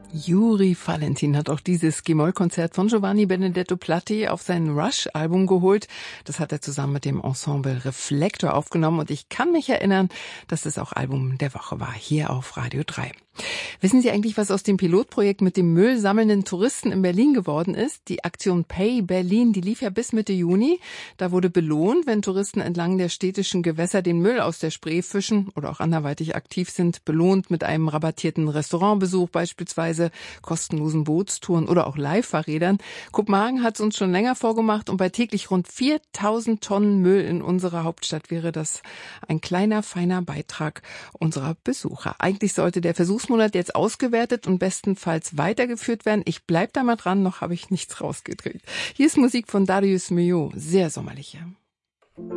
Juri Valentin hat auch dieses G-Moll-Konzert von Giovanni Benedetto Platti auf sein Rush-Album geholt. Das hat er zusammen mit dem Ensemble Reflektor aufgenommen und ich kann mich erinnern, dass es auch Album der Woche war, hier auf Radio 3. Wissen Sie eigentlich, was aus dem Pilotprojekt mit dem Müll sammelnden Touristen in Berlin geworden ist? Die Aktion Pay Berlin, die lief ja bis Mitte Juni. Da wurde belohnt, wenn Touristen entlang der städtischen Gewässer den Müll aus der Spree fischen oder auch anderweitig aktiv sind, belohnt mit einem rabattierten Restaurantbesuch beispielsweise, kostenlosen Bootstouren oder auch Leihfahrrädern. Kopenhagen hat es uns schon länger vorgemacht und bei täglich rund 4000 Tonnen Müll in unserer Hauptstadt wäre das ein kleiner, feiner Beitrag unserer Besucher. Eigentlich sollte der Versuchsmonat jetzt ausgewertet und bestenfalls weitergeführt werden. Ich bleib da mal dran, noch habe ich nichts rausgekriegt. Hier ist Musik von Darius Milhaud, sehr sommerliche.